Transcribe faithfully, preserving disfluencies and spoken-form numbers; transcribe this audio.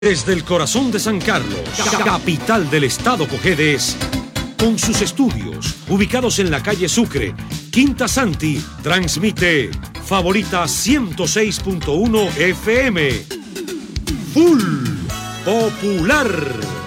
Desde el corazón de San Carlos, capital del estado Cojedes, con sus estudios ubicados en la calle Sucre, Quinta Santi, transmite Favorita ciento seis punto uno F M. Full Popular.